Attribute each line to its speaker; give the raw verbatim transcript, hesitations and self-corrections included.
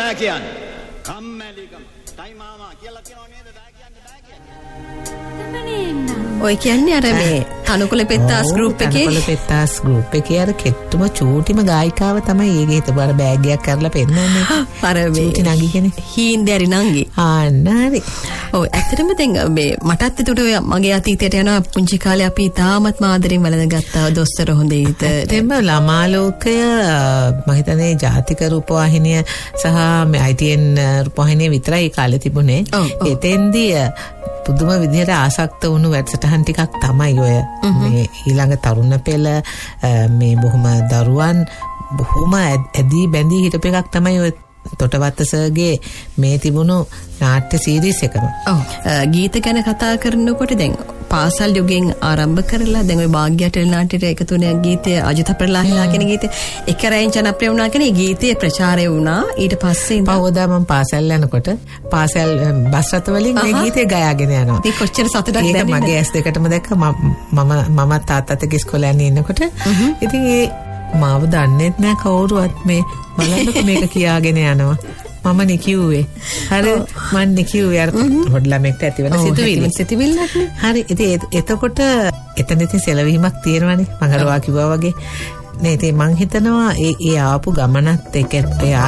Speaker 1: බෑ කියන්නේ. කම්මැලිකම. ටයි මාමා කියලා කියනව නේද? බෑ කියන්නේ බෑ කියන්නේ.
Speaker 2: ඔය කියන්නේ අර මේ තනුකුල පෙත්තාස් ගෲප් එකේ
Speaker 3: තනුකුල පෙත්තාස් ගෲප් එකේ අර කෙට්ටුම චූටිම ගායිකාව තමයි ඒකේ හිටපු බෑග් එකක් කරලා පෙන්නන්නේ.
Speaker 2: අර මේ
Speaker 3: චූටි නංගිකනේ.
Speaker 2: හීන්දෑරි නංගි.
Speaker 3: ආන්න හරි.
Speaker 2: ඔව් ඇත්තටම දැන් මේ මටත් ඒකට ඔය මගේ අතීතයට යනවා පුංචි කාලේ අපි තාමත් ආදරෙන් වැළඳගත්තා දොස්තර හොඳේ හිත.
Speaker 3: එතෙම ළමා ලෝකය මම හිතන්නේ ජාතික රූපවාහිනිය සහ මේ ආයි ටී එන් රූපවාහිනිය විතරයි ඒ කාලේ තිබුණේ. එතෙන්දී පුදුම විදිහට ආසක්ත වුණු වැඩසටහන් ටිකක් තමයි ඔය මේ ඊළඟ තරුණ පෙළ මේ බොහොම දරුවන් බොහොම ඇදී බැඳී හිටපු එකක් තමයි ඔය තොටවත්තසගේ මේ තිබුණු නාට්‍ය සීරීස් එකම.
Speaker 2: ඔව් ගීත ගැන කතා කරනකොට දැන් පාසල් යුගයෙන් ආරම්භ කරලා දැන් ওই භාග්‍ය ටෙලි නාට්‍යයට එකතු වෙන ගීතය අජිත ප්‍රලාහිලා කියන ගීතය එක රැයින් ජනප්‍රිය වුණා කියන ඒ ගීතයේ ප්‍රචාරය වුණා. ඊට පස්සේ
Speaker 3: පහවදා මම පාසල් යනකොට පාසල් බස් රථ වලින් මේ ගීතය ගයාගෙන යනවා.
Speaker 2: ඒක කොච්චර සතුටක්
Speaker 3: දැනෙන්නේ.
Speaker 2: ඒක
Speaker 3: මගේ ඇස් දෙකටම දැක්ක මම මම තාත්තත් එක්ක ඉස්කෝලේ යන්නේ ඉන්නකොට. ඉතින් ඒ මාව දන්නේත් නෑ කවුරුවත් මේ බලන්නකො මේක කියාගෙන යනවා. මම නේ කිව්වේ. හරි මම නේ කිව්වේ අර පොඩි ළමෙක්ට ඇතිවෙන සිතුවිලි.
Speaker 2: සිතුවිල්ලක් නේ.
Speaker 3: හරි ඉතින් එතකොට එතන ඉතින් සෙලවීමක් තියෙනවානේ. මම අරවා කිව්වා වගේ. නේ ඉතින් මං හිතනවා ඒ ඒ ආපු ගමනත් එක්ක